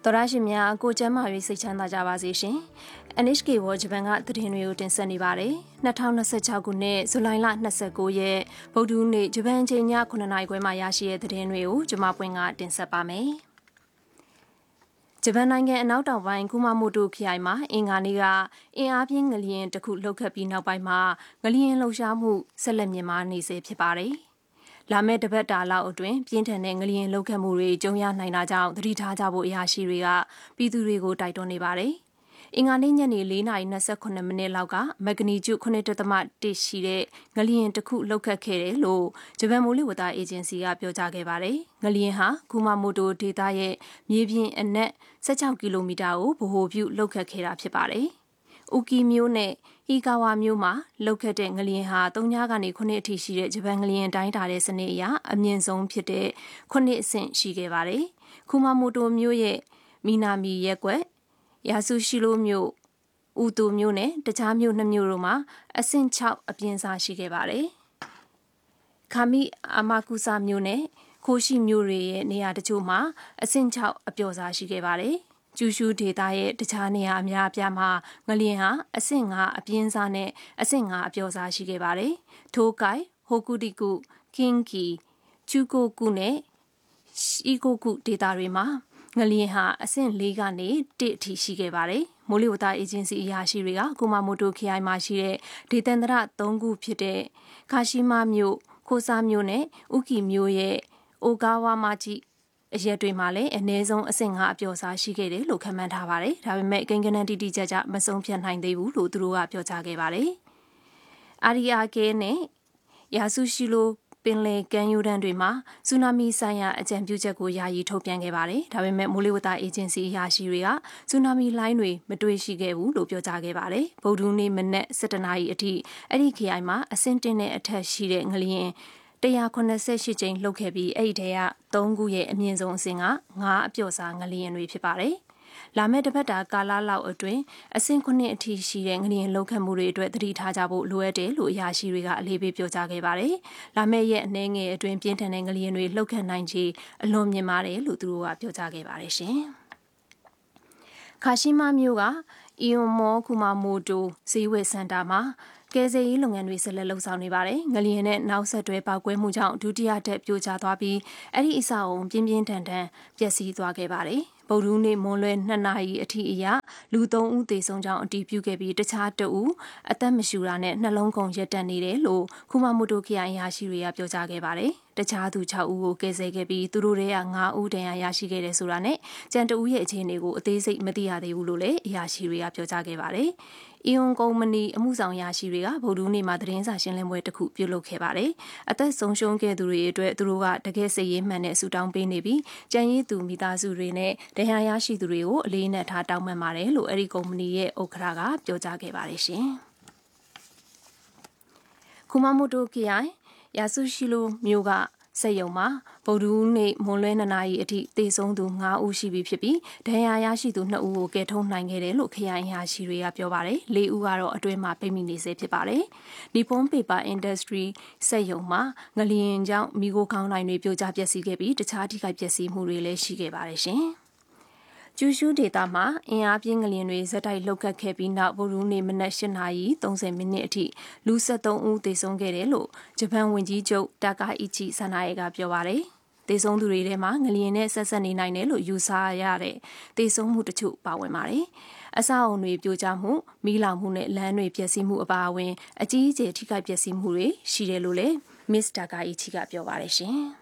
တော်ရရှင်များကိုကျမ်းမာရေးစိတ်ချမ်းသာကြပါစေရှင်။ NHK ဝဂျပန်ကသတင်းတွေကိုတင်ဆက်နေပါတယ်။2026ခုနှစ်ဇူလိုင်လ29ရက်ဗုဒ္ဓဟူးနေ့ဂျပန်အချိန်ည9:00နာရီခွဲမှာရရှိတဲ့သတင်းတွေကိုကျွန်မပွင့်ကတင်ဆက်ပါမယ်။ဂျပန်နိုင်ငံအနောက်တောင်ပိုင်းကူမာမိုတိုခရိုင်မှာအင်္ဂါနေ့ကအင်အားပြင်းငလျင်တစ်ခုလှုပ်ခတ်ပြီးနောက်ပိုင်းမှာငလျင်လှုပ်ရှားမှုဆက်လက်မြင့်မားနေစေဖြစ်ပါတယ်။လာမယ့်တပတ်တာလောက်အတွင်းပြင်းထန်တဲ့ငလျင်လှုပ်ခတ်မှုတွေကြုံရနိုင်တာကြောင့်သတိထားကြဖို့အရာရှိတွေကပြည်သူတွေကိုတိုက်တွန်းနေပါတယ်။အင်္ဂါနေ့ညနေ4:28မိနစ်လောက်ကမက်ဂနီကျူ9.1ရှိတဲ့ငလျင်တစ်ခုလှုပ်ခတ်ခဲ့တယ်လို့ဂျပန်မိုးလေဝသအေဂျင်စီကပြောကြားခဲ့ပါတယ်။ငလျင်ဟာကူမာမိုတိုဒေသရဲ့မြေပြင်အနက်16ကီလိုမီတာကိုဗဟိုပြုလှုပ်ခတ်ခဲ့တာဖြစ်ပါတယ်။ဥကီမြို့နဲ့ဟီကာဝါမြို့မှာလှုပ်ခတ်တဲ့ငလျင်ဟာ3ညကနေ9အထိရှိတဲ့ဂျပန်ငလျင်တိုင်းတာတဲ့စနစ်အရအမြင့်ဆုံးဖြစ်တဲ့9အဆင့်ရှိခဲ့ပါတယ်။ကူမာမိုတိုမြို့ရဲ့မီနာမီရက်ကွက်ယာဆူရှိလိုမြို့ဥတိုမြို့နဲ့တခြားမြို့2မြို့တို့မှာအဆင့်6အပြင်းစားရှိခဲ့ပါတယ်။ခါမီအာမာကူဆာမြို့နဲ့ခိုရှိမြို့တွေရဲ့နေရာတချို့မှာအဆင့်6အပျော်စားရှိခဲ့ပါတယ်။ကျူရှူဒေတာရဲ့တခြားနေရာအများအပြားမှာငလျင်ဟာအဆင့်5အပြင်းစားနဲ့အဆင့်5အပျော်စားရှိခဲ့ပါတယ်။ထိုကိုင်ဟိုကူတီကုကင်ကီချူကိုကုနဲ့ရှီကိုကုဒေတာတွေမှာငလျင်ဟာအဆင့်4ကနေ1အထိရှိခဲ့ပါတယ်။မိုးလေဝသအေဂျင်စီအရာရှိတွေကကူမာမိုတိုခရိုင်မှာရှိတဲ့ဒေသန္တရ3ခုဖြစ်တဲ့ခါရှိမာမြို့ခိုဆာမြို့နဲ့ဥကီမြို့ရဲ့အိုကာဝါမာဂျီအရက်တွေမှာလည်းအနည်းဆုံးအဆင့်5အပျော်စားရှိခဲ့တယ်လို့ခန့်မှန်းထားပါတယ်။ဒါပေမဲ့ကိန်းဂဏန်းတိတိကျကျမဆုံးဖြတ်နိုင်သေးဘူးလို့သူတို့ကပြောကြားခဲ့ပါတယ်။အာရီယာကဲနဲ့ယာဆူရှိလိုပင်လယ်ကမ်းရိုးတန်းတွေမှာဆူနာမီဆိုင်ရာအကြံပြုချက်ကိုယာယီထုတ်ပြန်ခဲ့ပါတယ်။ဒါပေမဲ့မိုးလေဝသအေဂျင်စီအရာရှိတွေကဆူနာမီလိုင်းတွေမတွေ့ရှိခဲ့ဘူးလို့ပြောကြားခဲ့ပါတယ်။ဗုဒ္ဓဟူးနေ့မနက်7:00နာရီအထိအဲ့ဒီခရိုင်မှာအဆင့်1နဲ့အထက်ရှိတဲ့ငလျင်188ကြိမ်လှုပ်ခဲ့ပြီးအဲ့ဒီထဲက3ခုရဲ့အမြင့်ဆုံးအဆင့်က9အပျော်စားငလျင်တွေဖြစ်ပါတယ်။လာမယ့်တစ်ပတ်တာကာလလောက်အတွင်းအဆင့်9အထိရှိတဲ့ငလျင်လှုပ်ခတ်မှုတွေအတွက်သတိထားကြဖို့လိုအပ်တယ်လို့အရာရှိတွေကအလေးပေးပြောကြားခဲ့ပါတယ်။လာမယ့်ရက်အနည်းငယ်အတွင်းပြင်းထန်တဲ့ငလျင်တွေလှုပ်ခတ်နိုင်ခြေအလွန်မြင့်မားတယ်လို့သူတို့ကပြောကြားခဲ့ပါတယ်ရှင်။ခါရှိမာမြို့ကအီယွန်မောကူမာမိုတိုဈေးဝယ်စင်တာမှာကယ်ဆယ်ရေးလုပ်ငန်းတွေဆက်လက်လှုပ်ဆောင်နေပါတယ်။ငလျင်နဲ့နောက်ဆက်တွဲပေါက်ကွဲမှုကြောင့်ဒုတိယတက်ပြိုကျသွားပြီးအဲ့ဒီအဆောက်အုံပြင်းပြင်းထန်ထန်ပျက်စီးသွားခဲ့ပါတယ်။ဗုဒ္ဓဟူးနေ့မွန်းလွဲ2နာရီအထိအရလူ3ဦးသေဆုံးကြောင်းအတည်ပြုခဲ့ပြီးတခြား2ဦးအသက်မရှူတာနဲ့နှလုံးကုန်ရက်တက်နေတယ်လို့ကူမာမိုတိုခရိုင်အရာရှိတွေကပြောကြားခဲ့ပါတယ်။တခြားသူ6ဦးကိုကယ်ဆယ်ခဲ့ပြီးသူတို့တွေက9ဦးဒဏ်ရာရရှိခဲ့တယ်ဆိုတာနဲ့ကြံ2ဦးရဲ့အခြေအနေကိုအသေးစိတ်မသိရသေးဘူးလို့လည်းအရာရှိတွေကပြောကြားခဲ့ပါတယ်။အီယွန်ကုမ္ပဏီအမှုဆောင်အရာရှိတွေကဗုဒ္ဓဟူးနေ့မှာသတင်းစာရှင်းလင်းပွဲတစ်ခုပြုလုပ်ခဲ့ပါတယ်။အသက်ဆုံးရှုံးခဲ့သူတွေအတွက်သူတို့ကတကယ်စိတ်ရင်းမှန်နဲ့ဆူတောင်းပေးနေပြီးကြံရည်သူမိသားစုတွေနဲ့ဒဏ်ရာရရှိသူတွေကိုအလေးနက်ထားတောင်းပန်ပါတယ်လို့အဲ့ဒီကုမ္ပဏီရဲ့ဥက္ကဋ္ဌကပြောကြားခဲ့ပါတယ်ရှင်။ကူမာမိုတိုခရိုင်ယာဆူရှိလိုမြို့ကစက်ရုံမှာဗုဒ္ဓဟူးနေ့မွန်းလွဲ2နာရီအထိသေဆုံးသူ9ဦးရှိပြီဖြစ်ပြီးဒဏ်ရာရရှိသူ2ဦးကိုကယ်ထုတ်နိုင်ခဲ့တယ်လို့ခရိုင်အရာရှိတွေကပြောပါတယ်။4ဦးကတော့အတွင်းမှာပိတ်မိနေဆဲဖြစ်ပါတယ်။ Nippon Paper Industry စက်ရုံမှာငလျင်ကြောင့်မီးခိုးခေါင်းတိုင်းတွေပြိုကျပျက်စီးခဲ့ပြီးတခြားထိခိုက်ပျက်စီးမှုတွေလည်းရှိခဲ့ပါတယ်ရှင်။ကျူရှူဒေတာမှာအင်အားပြင်းငလျင်တွေဇက်တိုက်လှုပ်ခတ်ခဲ့ပြီးနောက်ဗုဒ္ဓဟူးနေ့မနက်8:30မိနစ်အထိလူ73ဦးသေဆုံးခဲ့တယ်လို့ဂျပန်ဝန်ကြီးချုပ်တာကာအီချီဆာနာယေကပြောပါတယ်။သေဆုံးသူတွေထဲမှာငလျင်နဲ့ဆက်ဆက်နေနိုင်တယ်လို့ယူဆရတဲ့သေဆုံးမှုတချို့ပါဝင်ပါတယ်။အဆောက်အုံတွေပြိုကျမှုမီးလောင်မှုနဲ့လမ်းတွေပျက်စီးမှုအပါအဝင်အကြီးအကျယ်ထိခိုက်ပျက်စီးမှုတွေရှိတယ်လို့လည်းမစ္စတာကာအီချီကပြောပါတယ်ရှင်။